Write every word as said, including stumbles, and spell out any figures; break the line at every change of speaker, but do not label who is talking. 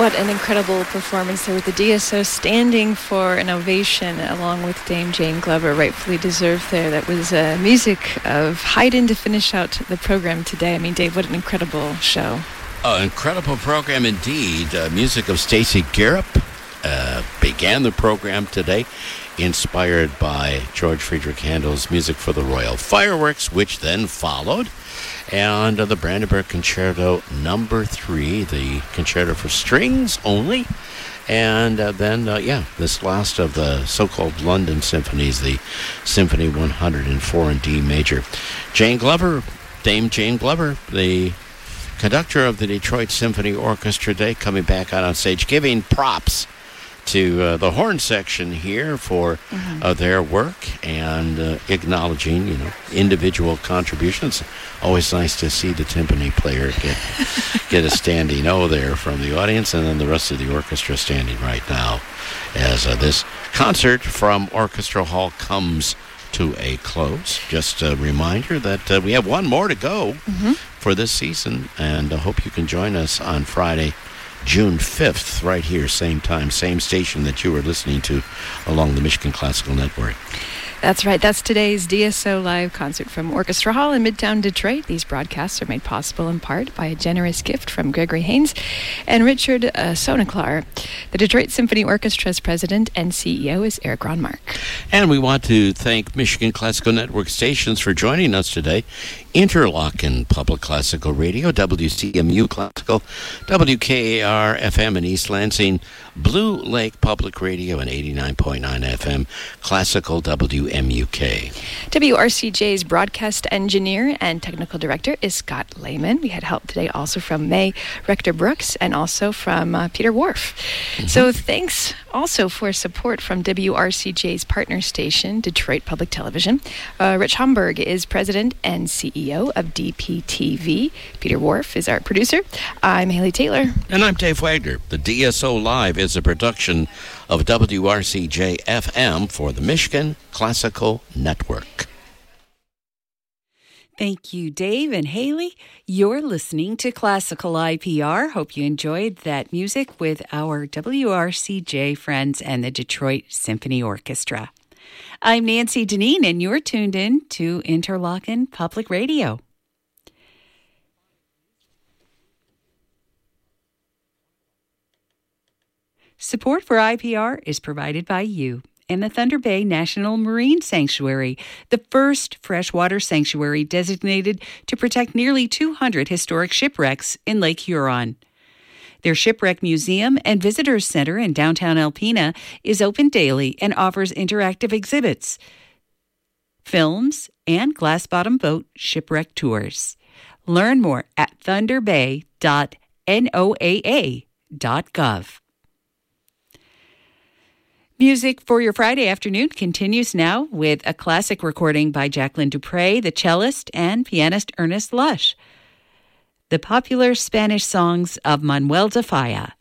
What an incredible performance there with the D S O standing for an ovation along with Dame Jane Glover, rightfully deserved there. That was uh, music of Haydn to finish out the program today. I mean, Dave, what an incredible show.
Oh, incredible program indeed. Uh, music of Stacey Garrop uh, began the program today, inspired by George Friedrich Handel's Music for the Royal Fireworks, which then followed. And uh, the Brandenburg Concerto number three, the concerto for strings only. And uh, then, uh, yeah, this last of the so-called London symphonies, the Symphony one hundred four in D major. Jane Glover, Dame Jane Glover, the conductor of the Detroit Symphony Orchestra today, coming back out on stage, giving props to uh, the horn section here for mm-hmm. uh, their work and uh, acknowledging, you know, individual contributions. Always nice to see the timpani player get get a standing O there from the audience, and then the rest of the orchestra standing right now as uh, this concert from Orchestra Hall comes to a close. Just a reminder that uh, we have one more to go mm-hmm. for this season, and I hope you can join us on Friday, June fifth, right here, same time, same station that you were listening to along the Michigan Classical Network.
That's right. That's today's D S O Live concert from Orchestra Hall in Midtown Detroit. These broadcasts are made possible in part by a generous gift from Gregory Haynes and Richard uh, Soneklar. The Detroit Symphony Orchestra's president and C E O is Eric Ronmark.
And we want to thank Michigan Classical Network stations for joining us today. Interlochen Public Classical Radio, W C M U Classical, W K A R F M in East Lansing, Blue Lake Public Radio, and eighty-nine point nine F M Classical W M U K.
W R C J's broadcast engineer and technical director is Scott Lehman. We had help today also from May Rector Brooks and also from uh, Peter Worf. Mm-hmm. So thanks also for support from W R C J's partner station, Detroit Public Television. Uh, Rich Homburg is president and C E O of D P T V. Peter Worf is our producer. I'm Haley Taylor.
And I'm Dave Wagner. The D S O Live is a production of W R C J F M for the Michigan Classical Network.
Thank you, Dave and Haley. You're listening to Classical I P R. Hope you enjoyed that music with our W R C J friends and the Detroit Symphony Orchestra. I'm Nancy Deneen, and you're tuned in to Interlochen Public Radio. Support for I P R is provided by you and the Thunder Bay National Marine Sanctuary, the first freshwater sanctuary designated to protect nearly two hundred historic shipwrecks in Lake Huron. Their Shipwreck Museum and Visitors Center in downtown Alpena is open daily and offers interactive exhibits, films, and glass-bottom boat shipwreck tours. Learn more at thunder bay dot N O A A dot gov. Music for your Friday afternoon continues now with a classic recording by Jacqueline Dupre, the cellist, and pianist Ernest Lush. The popular Spanish songs of Manuel de Falla.